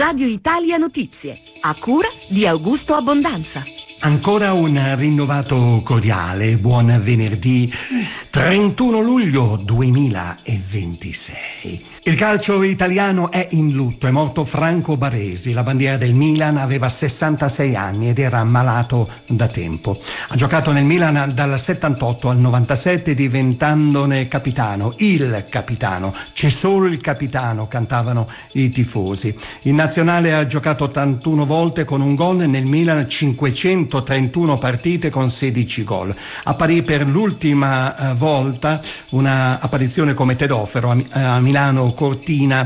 Radio Italia Notizie, a cura di Augusto Abbondanza. Ancora un rinnovato cordiale buon venerdì 31 luglio 2026. Il calcio italiano è in lutto, è morto Franco Baresi, la bandiera del Milan, aveva 66 anni ed era ammalato da tempo. Ha giocato nel Milan dal 78 al 97 diventandone capitano, il capitano, c'è solo il capitano, cantavano i tifosi. In nazionale ha giocato 81 volte con un gol, nel Milan 531 partite con 16 gol. Apparì per l'ultima volta una apparizione come Tedofero a Milano Cortina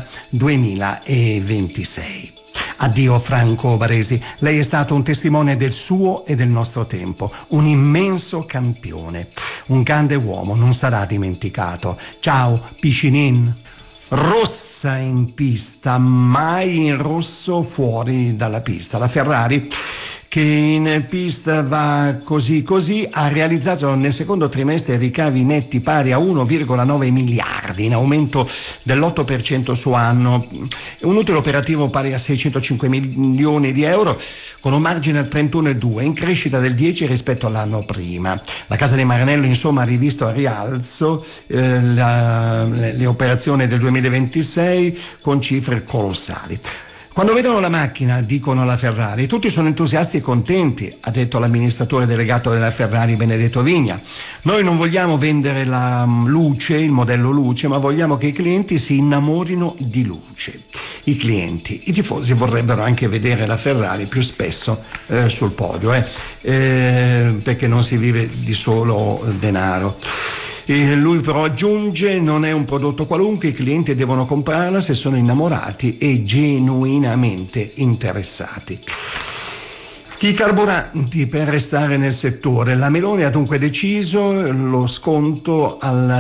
2026. Addio Franco Baresi, lei è stato un testimone del suo e del nostro tempo, un immenso campione, un grande uomo, non sarà dimenticato. Ciao Piscinin. Rossa in pista, mai in rosso fuori dalla pista. La Ferrari, che in pista va così, ha realizzato nel secondo trimestre ricavi netti pari a 1,9 miliardi, in aumento dell'8% su anno, un utile operativo pari a 605 milioni di euro, con un margine al 31,2, in crescita del 10 rispetto all'anno prima. La casa di Maranello insomma ha rivisto a rialzo le operazioni del 2026 con cifre colossali. Quando vedono la macchina, dicono la Ferrari, tutti sono entusiasti e contenti, ha detto l'amministratore delegato della Ferrari Benedetto Vigna. Noi non vogliamo vendere la luce, il modello luce, ma vogliamo che i clienti si innamorino di luce. I clienti, i tifosi vorrebbero anche vedere la Ferrari più spesso sul podio, perché non si vive di solo denaro. E lui però aggiunge: non è un prodotto qualunque, i clienti devono comprarla se sono innamorati e genuinamente interessati. I carburanti per restare nel settore. La Meloni ha dunque deciso lo sconto al